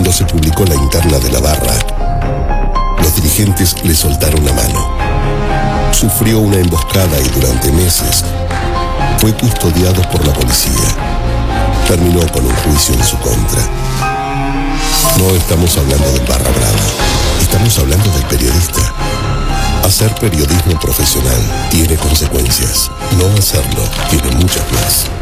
Cuando se publicó la interna de la barra, los dirigentes le soltaron la mano. Sufrió una emboscada y durante meses fue custodiado por la policía. Terminó con un juicio en su contra. No estamos hablando del barra brava, estamos hablando del periodista. Hacer periodismo profesional tiene consecuencias. No hacerlo tiene muchas más.